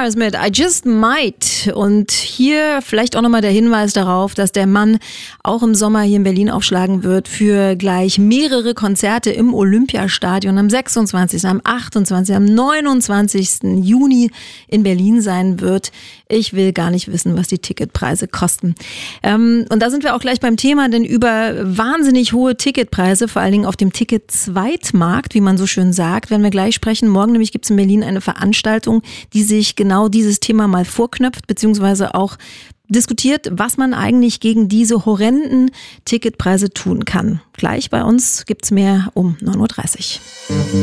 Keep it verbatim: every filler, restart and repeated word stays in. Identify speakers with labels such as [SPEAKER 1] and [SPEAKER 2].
[SPEAKER 1] Mars mit I Just Might. Und hier vielleicht auch nochmal der Hinweis darauf, dass der Mann auch im Sommer hier in Berlin aufschlagen wird für gleich mehrere Konzerte im Olympiastadion am sechsundzwanzigsten, am achtundzwanzigsten, am neunundzwanzigsten Juni in Berlin sein wird. Ich will gar nicht wissen, was die Ticketpreise kosten. Ähm, und da sind wir auch gleich beim Thema, denn über wahnsinnig hohe Ticketpreise, vor allen Dingen auf dem Ticket-Zweitmarkt, wie man so schön sagt, werden wir gleich sprechen. Morgen nämlich gibt es in Berlin eine Veranstaltung, die sich genau dieses Thema mal vorknöpft, beziehungsweise auch diskutiert, was man eigentlich gegen diese horrenden Ticketpreise tun kann. Gleich bei uns gibt's mehr um neun Uhr dreißig.